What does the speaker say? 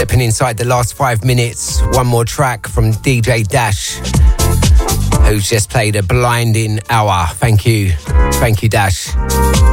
Stepping inside the last 5 minutes, one more track from DJ Dash, who's just played a blinding hour. Thank you, Dash.